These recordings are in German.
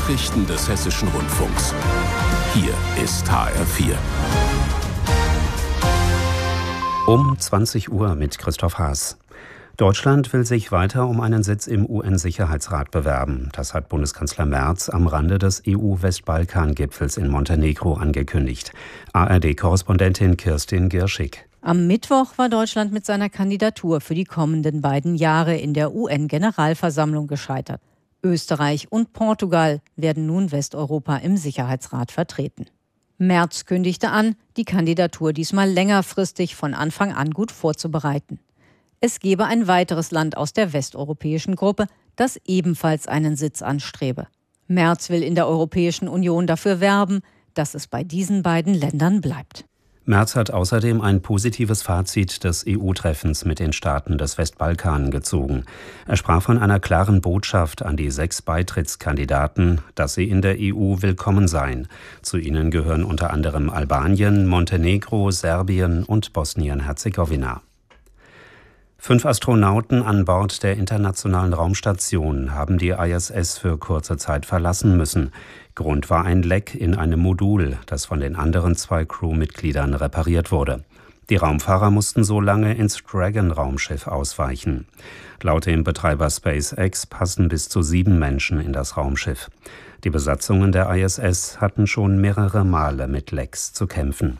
Nachrichten des Hessischen Rundfunks. Hier ist HR4. Um 20 Uhr mit Christoph Haas. Deutschland will sich weiter um einen Sitz im UN-Sicherheitsrat bewerben. Das hat Bundeskanzler Merz am Rande des EU-Westbalkan-Gipfels in Montenegro angekündigt. ARD-Korrespondentin Kirstin Girschig. Am Mittwoch war Deutschland mit seiner Kandidatur für die kommenden beiden Jahre in der UN-Generalversammlung gescheitert. Österreich und Portugal werden nun Westeuropa im Sicherheitsrat vertreten. Merz kündigte an, die Kandidatur diesmal längerfristig von Anfang an gut vorzubereiten. Es gebe ein weiteres Land aus der westeuropäischen Gruppe, das ebenfalls einen Sitz anstrebe. Merz will in der Europäischen Union dafür werben, dass es bei diesen beiden Ländern bleibt. Merz hat außerdem ein positives Fazit des EU-Treffens mit den Staaten des Westbalkan gezogen. Er sprach von einer klaren Botschaft an die 6 Beitrittskandidaten, dass sie in der EU willkommen seien. Zu ihnen gehören unter anderem Albanien, Montenegro, Serbien und Bosnien-Herzegowina. 5 Astronauten an Bord der Internationalen Raumstation haben die ISS für kurze Zeit verlassen müssen. Grund war ein Leck in einem Modul, das von den anderen 2 Crewmitgliedern repariert wurde. Die Raumfahrer mussten so lange ins Dragon-Raumschiff ausweichen. Laut dem Betreiber SpaceX passen bis zu 7 Menschen in das Raumschiff. Die Besatzungen der ISS hatten schon mehrere Male mit Lecks zu kämpfen.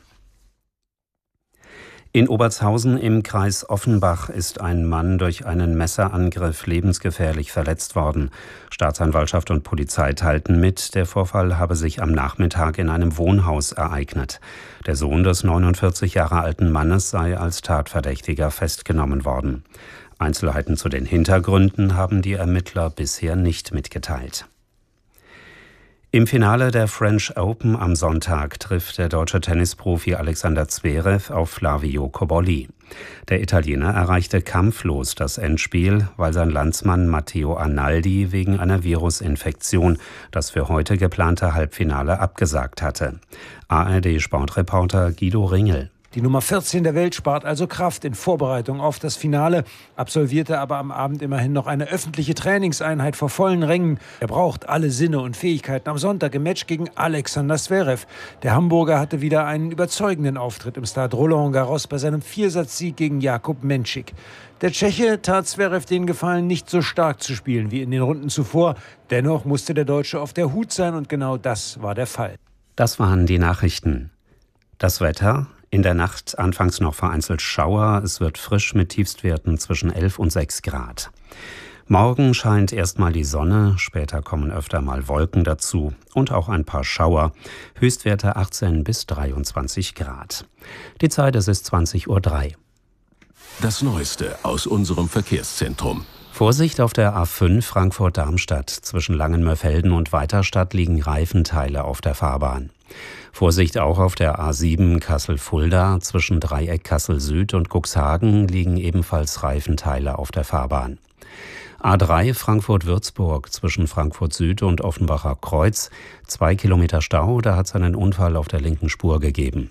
In Obertshausen im Kreis Offenbach ist ein Mann durch einen Messerangriff lebensgefährlich verletzt worden. Staatsanwaltschaft und Polizei teilten mit, der Vorfall habe sich am Nachmittag in einem Wohnhaus ereignet. Der Sohn des 49 Jahre alten Mannes sei als Tatverdächtiger festgenommen worden. Einzelheiten zu den Hintergründen haben die Ermittler bisher nicht mitgeteilt. Im Finale der French Open am Sonntag trifft der deutsche Tennisprofi Alexander Zverev auf Flavio Cobolli. Der Italiener erreichte kampflos das Endspiel, weil sein Landsmann Matteo Arnaldi wegen einer Virusinfektion das für heute geplante Halbfinale abgesagt hatte. ARD-Sportreporter Guido Ringel. Die Nummer 14 der Welt spart also Kraft in Vorbereitung auf das Finale, absolvierte aber am Abend immerhin noch eine öffentliche Trainingseinheit vor vollen Rängen. Er braucht alle Sinne und Fähigkeiten am Sonntag im Match gegen Alexander Zverev. Der Hamburger hatte wieder einen überzeugenden Auftritt im Stade Roland Garros bei seinem Viersatzsieg gegen Jakub Menšik. Der Tscheche tat Zverev den Gefallen, nicht so stark zu spielen wie in den Runden zuvor. Dennoch musste der Deutsche auf der Hut sein und genau das war der Fall. Das waren die Nachrichten. Das Wetter: in der Nacht anfangs noch vereinzelt Schauer. Es wird frisch mit Tiefstwerten zwischen 11 und 6 Grad. Morgen scheint erstmal die Sonne, später kommen öfter mal Wolken dazu und auch ein paar Schauer. Höchstwerte 18 bis 23 Grad. Die Zeit, es ist 20:03 Uhr. Das Neueste aus unserem Verkehrszentrum. Vorsicht auf der A5 Frankfurt-Darmstadt. Zwischen Langenmörfelden und Weiterstadt liegen Reifenteile auf der Fahrbahn. Vorsicht auch auf der A7 Kassel-Fulda. Zwischen Dreieck Kassel-Süd und Cuxhagen liegen ebenfalls Reifenteile auf der Fahrbahn. A3 Frankfurt-Würzburg zwischen Frankfurt-Süd und Offenbacher Kreuz. 2 Kilometer Stau, da hat es einen Unfall auf der linken Spur gegeben.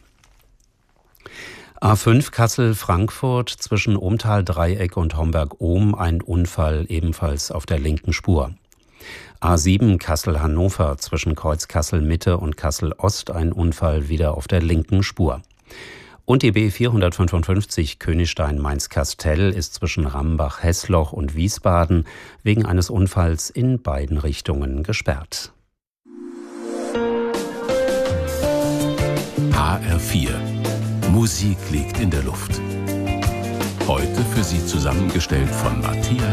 A5 Kassel-Frankfurt zwischen Ohmtal-Dreieck und Homberg-Ohm, ein Unfall ebenfalls auf der linken Spur. A7 Kassel-Hannover zwischen Kreuz Kassel-Mitte und Kassel-Ost, ein Unfall wieder auf der linken Spur. Und die B455 Königstein-Mainz-Kastell ist zwischen Rambach-Hessloch und Wiesbaden wegen eines Unfalls in beiden Richtungen gesperrt. HR4. Musik liegt in der Luft. Heute für Sie zusammengestellt von Matthias